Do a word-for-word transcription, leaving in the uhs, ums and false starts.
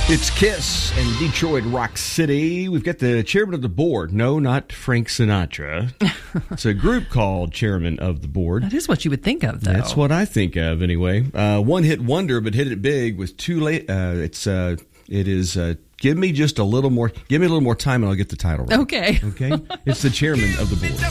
It's Kiss and Detroit Rock City. We've got the chairman of the board. No, not Frank Sinatra. It's a group called Chairman of the Board. That is what you would think of, though. That's what I think of, anyway. Uh, one hit wonder, but hit it big with too late. Uh, it's uh, it is. Uh, give me just a little more. Give me a little more time, and I'll get the title right. Okay. Okay. It's the chairman of the board.